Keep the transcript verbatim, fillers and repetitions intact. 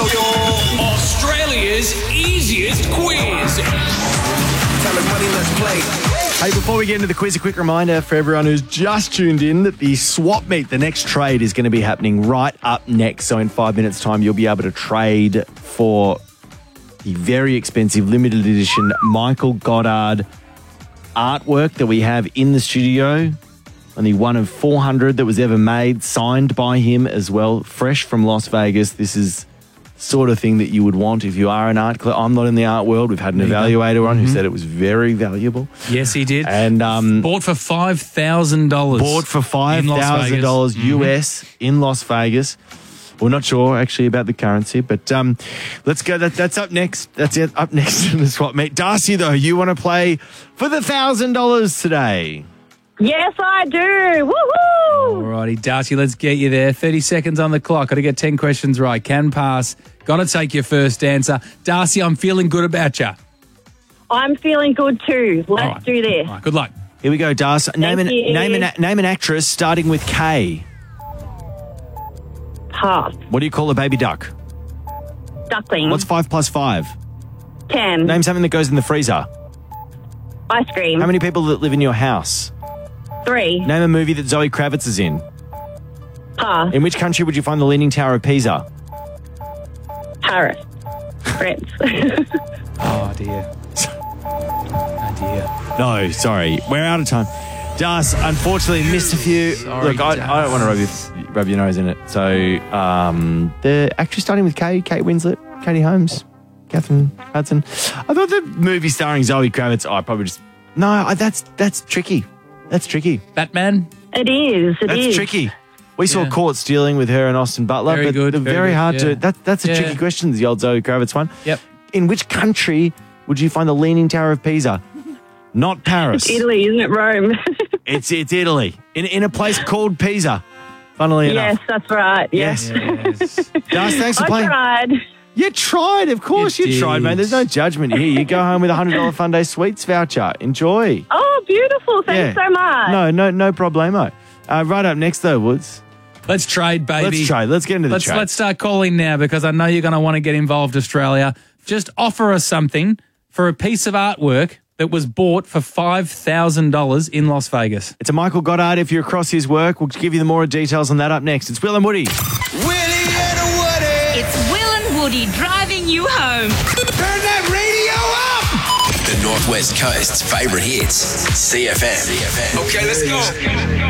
Australia's easiest quiz. Tell them money, let's play. Hey, before we get into the quiz, a quick reminder for everyone who's just tuned in that the swap meet, the next trade, is going to be happening right up next. So in five minutes' time, you'll be able to trade for the very expensive limited edition Michael Goddard artwork that we have in the studio. Only one of four hundred that was ever made, signed by him as well, fresh from Las Vegas. This is the sort of thing that you would want if you are an art collector. I'm not in the art world. We've had an evaluator on mm-hmm. who said it was very valuable. Yes, he did. And um, bought for five thousand dollars. Bought for five thousand dollars U S mm-hmm. in Las Vegas. We're not sure actually about the currency, but um, let's go. That, that's up next. That's it. Up next in the swap meet. Darcy, though, you want to play for the one thousand dollars today? Yes, I do. Woohoo! All righty, Darcy, let's get you there. thirty seconds on the clock. Got to get ten questions right. Can pass. Got to take your first answer. Darcy, I'm feeling good about you. I'm feeling good too. Let's right. do this. All right, good luck. Here we go, Darcy. Name an, you. name, an, name an actress starting with K. Pass. What do you call a baby duck? Duckling. What's five plus five? Ten. Name something that goes in the freezer. Ice cream. How many people that live in your house? Three. Name a movie that Zoe Kravitz is in. Pass. In which country would you find the Leaning Tower of Pisa? Paris. France. Oh, dear. Oh, dear. No, sorry. We're out of time. Das, unfortunately, missed a few. Sorry, Look, I, I don't want to rub your, rub your nose in it. So, um, the actress starting with K, Kate Winslet, Katie Holmes, Catherine Hudson. I thought the movie starring Zoe Kravitz, oh, I probably just... No, I, that's that's tricky. That's tricky. Batman? It is. It That's is. tricky. We saw Yeah. Caught Stealing with her and Austin Butler, Very but good, they're very very good, hard yeah. to... That, that's a Yeah. tricky question, the old Zoe Kravitz one. Yep. In which country would you find the Leaning Tower of Pisa? Not Paris. Italy, isn't it? Rome. It's it's Italy. In in a place called Pisa. Funnily Yes, enough. that's right. Yes. Yes. Darcy, thanks for I playing. tried. You tried, of course You you, tried, did. mate. There's no judgment here. You go home with a hundred dollar Fun Day Sweets voucher. Enjoy. Oh, beautiful. Thanks Yeah. so much. No, no, no problemo. Uh, right up next though, Woods. Let's trade, baby. Let's trade. Let's get into the Let's, trade. let's start calling now because I know you're going to want to get involved, Australia. Just offer us something for a piece of artwork that was bought for five thousand dollars in Las Vegas. It's a Michael Goddard. If you're across his work, we'll give you the more details on that up next. It's Will and Woody. Willie and Woody. It's Will and Woody driving you home. Turn that radio up. The Northwest Coast's favourite hits. C F M. Okay, let's go.